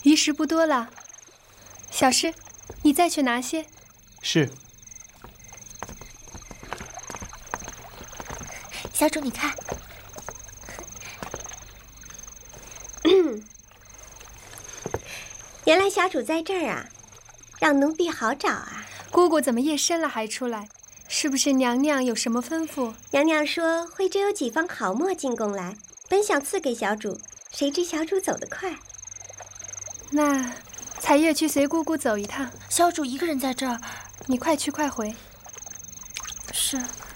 鱼食不多了。小师，你再去拿些。 是。 小主，你看， 原来小主在这儿啊，让奴婢好找啊。 姑姑怎么夜深了还出来？是不是娘娘有什么吩咐？ 娘娘说徽州有几方好墨进贡来，本想赐给小主，谁知小主走得快。 那彩月去随姑姑走一趟。 小主一个人在这儿， 你快去快回。 是。